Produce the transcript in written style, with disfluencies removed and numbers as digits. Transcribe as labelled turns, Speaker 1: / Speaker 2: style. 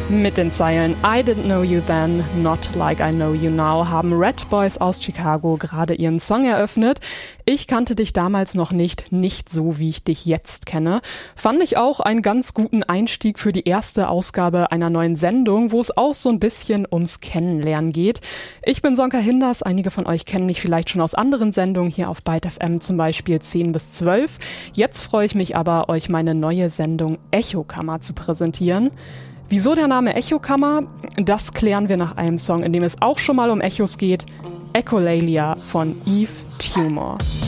Speaker 1: Mit den Zeilen I didn't know you then, not like I know you now haben Red Boys aus Chicago gerade ihren Song eröffnet. Ich kannte dich damals noch nicht so wie ich dich jetzt kenne. Fand ich auch einen ganz guten Einstieg für die erste Ausgabe einer neuen Sendung, wo es auch so ein bisschen ums Kennenlernen geht. Ich bin Sonka Hinders, einige von euch kennen mich vielleicht schon aus anderen Sendungen hier auf Byte FM, zum Beispiel 10 bis 12. Jetzt freue ich mich aber, euch meine neue Sendung Echokammer zu präsentieren. Wieso der Name Echokammer? Das klären wir nach einem Song, in dem es auch schon mal um Echos geht. Echolalia von Eve Tumor.